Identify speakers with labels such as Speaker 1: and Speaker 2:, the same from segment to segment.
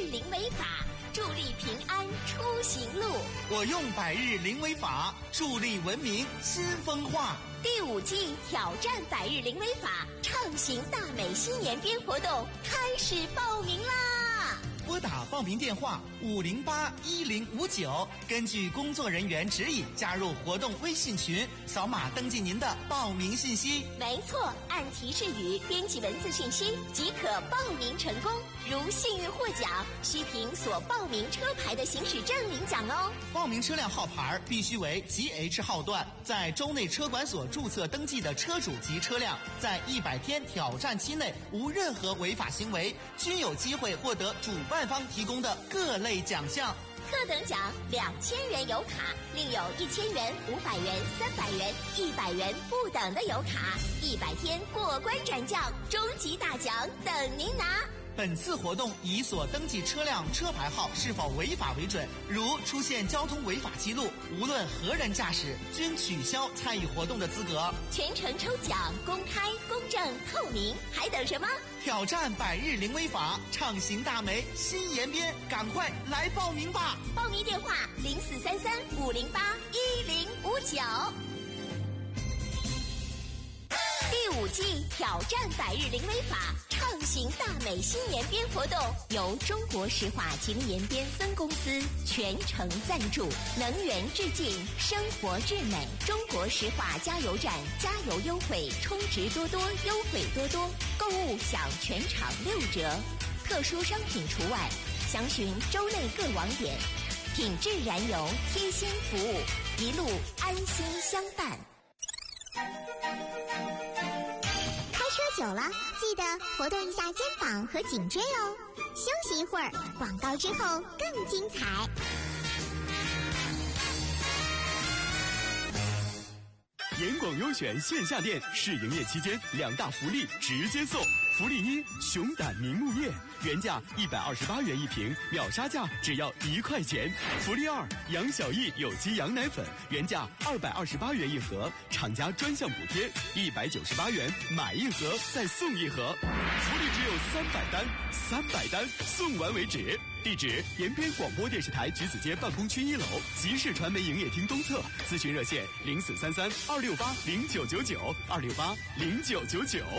Speaker 1: 日零违法，助力平安出行路。
Speaker 2: 我用百日零违法，助力文明新风化。
Speaker 1: 第5季挑战百日零违法，畅行大美新年编活动开始报名啦！
Speaker 2: 拨打报名电话5081059，根据工作人员指引加入活动微信群，扫码登记您的报名信息。
Speaker 1: 没错，按提示语编辑文字信息即可报名成功。如幸运获奖，需凭所报名车牌的行驶证领奖哦。
Speaker 2: 报名车辆号牌必须为 GH 号段，在州内车管所注册登记的车主及车辆，在100天挑战期内无任何违法行为，均有机会获得主办方提供的各类奖项。
Speaker 1: 特等奖2000元油卡，另有1000元、500元、300元、100元不等的油卡，100天过关斩将，终极大奖等您拿。
Speaker 2: 本次活动以所登记车辆车牌号是否违法为准，如出现交通违法记录，无论何人驾驶，均取消参与活动的资格。
Speaker 1: 全程抽奖公开、公正、透明，还等什么？
Speaker 2: 挑战百日零违法，畅行大美新延边，赶快来报名吧！
Speaker 1: 报名电话0433-508-1059。第5季挑战百日零违法，畅行大美新延边活动，由中国石化吉林延边分公司全程赞助，能源致敬，生活至美。中国石化加油站加油优惠，充值多多，优惠多多，购物享全场6折，特殊商品除外。详询州内各网点。品质燃油，贴心服务，一路安心相伴。
Speaker 3: 开车久了，记得活动一下肩膀和颈椎哦。休息一会儿，广告之后更精彩。
Speaker 4: 严广优选线下店试营业期间2大福利直接送。福利1：熊胆明目液，原价128元一瓶，秒杀价只要1块钱。福利2：杨小艺有机羊奶粉，原价228元一盒，厂家专项补贴198元，买1盒再送1盒。福利只有300单送完为止。地址：延边广播电视台橘子街办公区1楼，集市传媒营业厅东侧。咨询热线0433-268-0999，268-0999。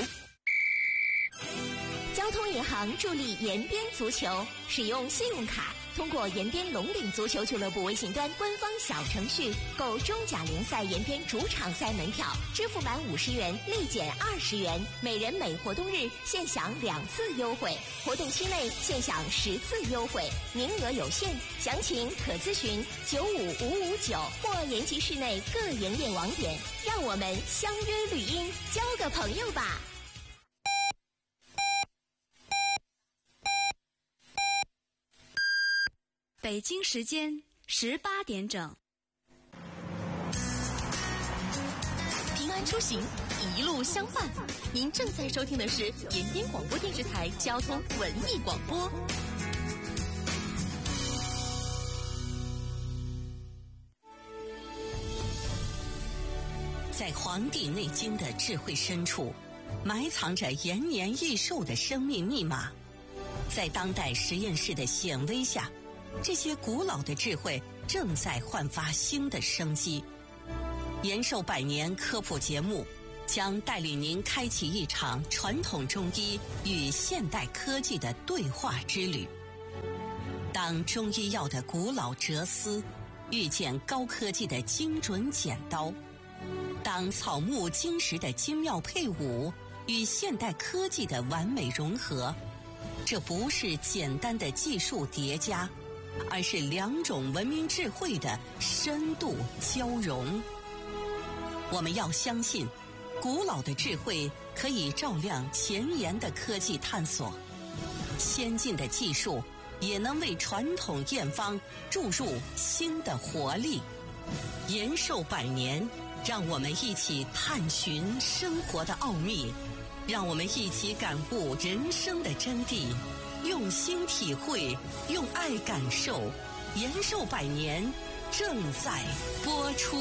Speaker 1: 交通银行助力延边足球，使用信用卡，通过延边龙岭足球俱乐部微信端官方小程序购中甲联赛延边主场赛门票，支付满50元立减20元，每人每活动日限享2次优惠，活动期内限享10次优惠，名额有限，详情可咨询95559或延吉市内各营业网点。让我们相约绿荫，交个朋友吧。
Speaker 5: 北京时间18点整。
Speaker 1: 平安出行，一路相伴。您正在收听的是延边广播电视台交通文艺广播。
Speaker 6: 在《黄帝内经》的智慧深处，埋藏着延年益寿的生命密码。在当代实验室的显微下，这些古老的智慧正在焕发新的生机。延寿百年科普节目将带领您开启一场传统中医与现代科技的对话之旅。当中医药的古老哲思遇见高科技的精准剪刀，当草木金石的精妙配伍与现代科技的完美融合，这不是简单的技术叠加，而是2种文明智慧的深度交融。我们要相信，古老的智慧可以照亮前沿的科技探索，先进的技术也能为传统验方注入新的活力。延寿百年，让我们一起探寻生活的奥秘，让我们一起感悟人生的真谛，用心体会，用爱感受。延寿百年正在播出。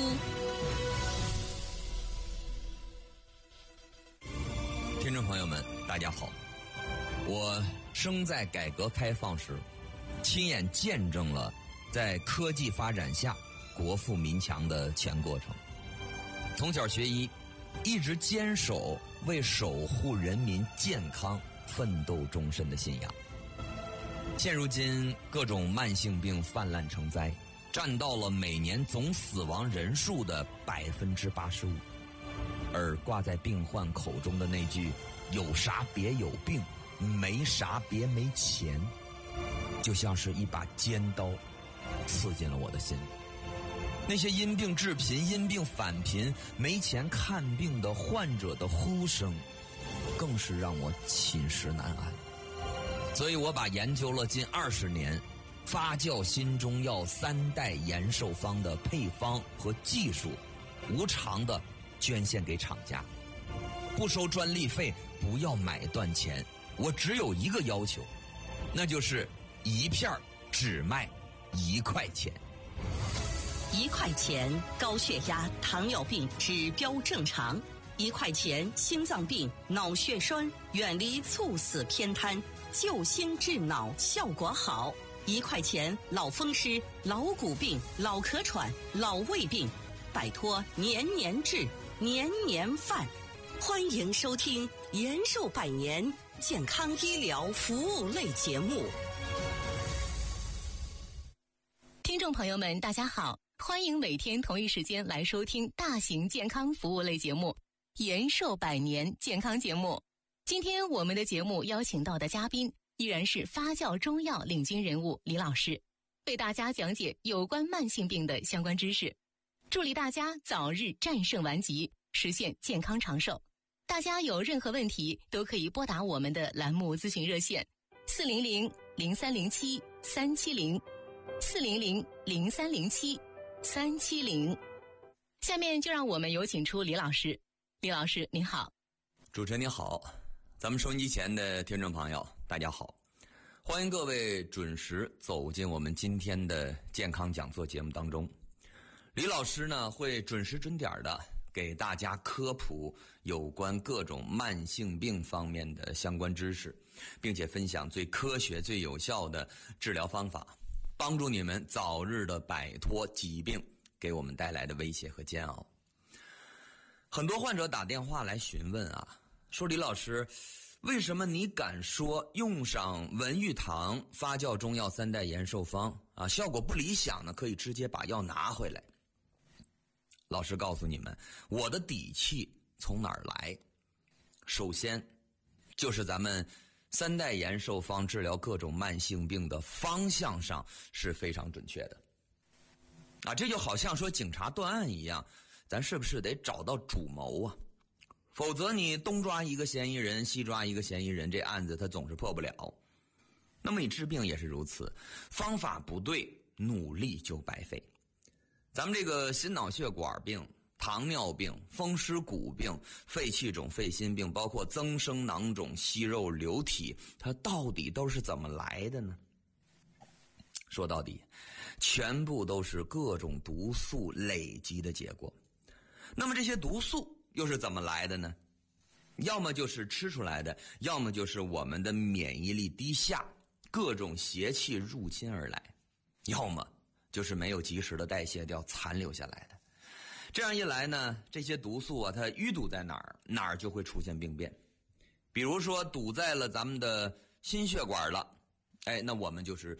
Speaker 7: 听众朋友们，大家好，我生在改革开放时， 亲眼见证了在科技发展下国富民强的全过程。从小学医，一直坚守为守护人民健康奋斗终身的信仰。现如今各种慢性病泛滥成灾，占到了每年总死亡人数的85%，而挂在病患口中的那句“有啥别有病，没啥别没钱”，就像是一把尖刀刺进了我的心里。那些因病致贫、因病返贫、没钱看病的患者的呼声，更是让我寝食难安。所以我把研究了近20年发酵新中药3代延寿方的配方和技术，无偿的捐献给厂家，不收专利费，不要买断钱。我只有一个要求，那就是一片只卖1块钱。
Speaker 6: 1块钱高血压、糖尿病指标正常；1块钱心脏病、脑血栓远离猝死偏瘫，救心治脑效果好；1块钱老风湿、老骨病、老咳喘、老胃病，摆脱年年治、年年犯。欢迎收听延寿百年健康医疗服务类节目。
Speaker 8: 听众朋友们，大家好，欢迎每天同一时间来收听大型健康服务类节目延寿百年健康节目。今天我们的节目邀请到的嘉宾依然是发酵中药领军人物李老师，为大家讲解有关慢性病的相关知识，助力大家早日战胜顽疾，实现健康长寿。大家有任何问题都可以拨打我们的栏目咨询热线400-0307-370，400-0307-370。下面就让我们有请出李老师。李老师您好。
Speaker 7: 主持人您好，咱们收音机前的听众朋友大家好，欢迎各位准时走进我们今天的健康讲座节目当中。李老师呢会准时准点的给大家科普有关各种慢性病方面的相关知识，并且分享最科学最有效的治疗方法，帮助你们早日的摆脱疾病给我们带来的威胁和煎熬。很多患者打电话来询问啊，说李老师，为什么你敢说用上文玉堂发酵中药3代延寿方啊，效果不理想呢，可以直接把药拿回来？老师告诉你们，我的底气从哪儿来？首先就是咱们3代延寿方治疗各种慢性病的方向上是非常准确的啊，这就好像说警察断案一样，咱是不是得找到主谋啊？否则你东抓一个嫌疑人，西抓一个嫌疑人，这案子它总是破不了。那么你治病也是如此，方法不对，努力就白费。咱们这个心脑血管病、糖尿病、风湿骨病、肺气肿、肺心病，包括增生囊肿、息肉瘤体，它到底都是怎么来的呢？说到底，全部都是各种毒素累积的结果。那么这些毒素又是怎么来的呢？要么就是吃出来的，要么就是我们的免疫力低下，各种邪气入侵而来，要么就是没有及时的代谢掉残留下来的。这样一来呢，这些毒素啊，它淤堵在哪儿，哪儿就会出现病变。比如说堵在了咱们的心血管了，那我们就是